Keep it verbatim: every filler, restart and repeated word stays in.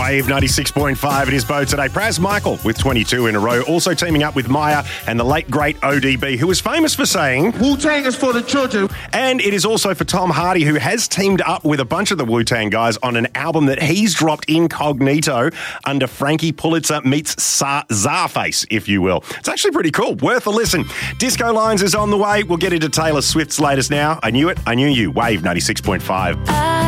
Wave ninety-six point five. It is Bo today. Praz Michael with twenty-two in a row. Also teaming up with Maya and the late, great O D B, who was famous for saying, Wu-Tang is for the children. And it is also for Tom Hardy, who has teamed up with a bunch of the Wu-Tang guys on an album that he's dropped incognito under Frankie Pulitzer meets Sa- Czarface, if you will. It's actually pretty cool. Worth a listen. Disco Lines is on the way. We'll get into Taylor Swift's latest now. I knew it. I knew you. Wave ninety-six point five.